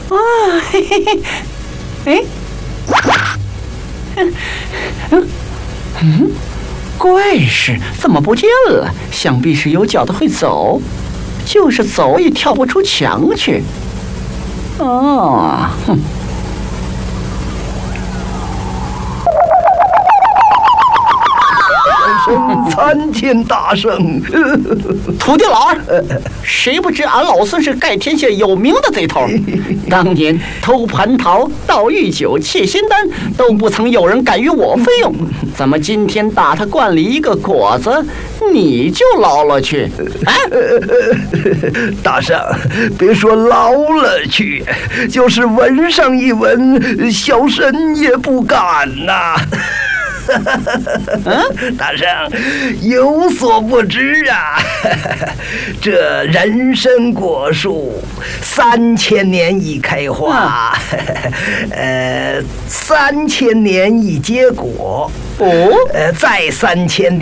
啊，嘿嘿嘿，怪事怎么不见了？想必是有脚的会走，就是走也跳不出墙去。哦，哼。 参见大圣。 徒弟老二，谁不知俺老孙是盖天下有名的贼头？当年偷蟠桃、盗玉酒、窃仙丹，都不曾有人敢与我费用。怎么今天打他罐里一个果子，你就捞了去？啊！ 大圣，别说捞了去，就是闻上一闻，小神也不敢呐。大圣有所不知啊，这人参果树3000年一开花，3000年一结果，再3000